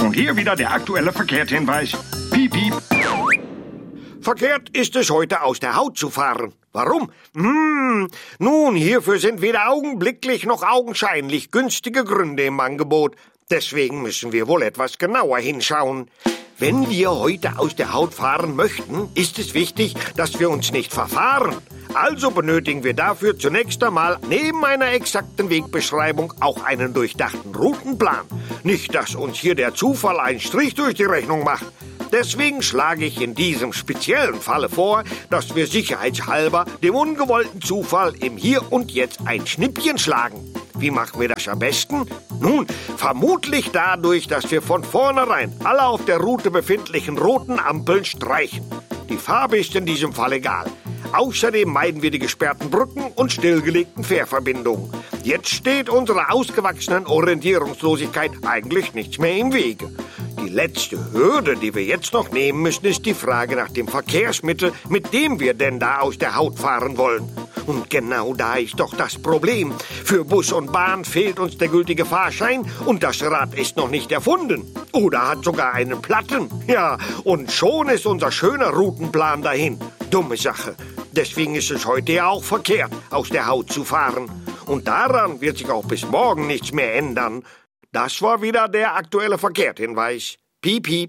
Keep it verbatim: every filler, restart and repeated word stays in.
Und hier wieder der aktuelle Verkehrshinweis. Piep, piep. Verkehrt ist es heute, aus der Haut zu fahren. Warum? Hm, nun, hierfür sind weder augenblicklich noch augenscheinlich günstige Gründe im Angebot. Deswegen müssen wir wohl etwas genauer hinschauen. Wenn wir heute aus der Haut fahren möchten, ist es wichtig, dass wir uns nicht verfahren. Also benötigen wir dafür zunächst einmal neben einer exakten Wegbeschreibung auch einen durchdachten Routenplan. Nicht, dass uns hier der Zufall einen Strich durch die Rechnung macht. Deswegen schlage ich in diesem speziellen Falle vor, dass wir sicherheitshalber dem ungewollten Zufall im Hier und Jetzt ein Schnippchen schlagen. Wie machen wir das am besten? Nun, vermutlich dadurch, dass wir von vornherein alle auf der Route befindlichen roten Ampeln streichen. Die Farbe ist in diesem Fall egal. Außerdem meiden wir die gesperrten Brücken und stillgelegten Fährverbindungen. Jetzt steht unserer ausgewachsenen Orientierungslosigkeit eigentlich nichts mehr im Wege. Die letzte Hürde, die wir jetzt noch nehmen müssen, ist die Frage nach dem Verkehrsmittel, mit dem wir denn da aus der Haut fahren wollen. Und genau da ist doch das Problem. Für Bus und Bahn fehlt uns der gültige Fahrschein und das Rad ist noch nicht erfunden. Oder hat sogar einen Platten. Ja, und schon ist unser schöner Routenplan dahin. Dumme Sache. Deswegen ist es heute ja auch verkehrt, aus der Haut zu fahren. Und daran wird sich auch bis morgen nichts mehr ändern. Das war wieder der aktuelle Verkehrshinweis. Piep, piep.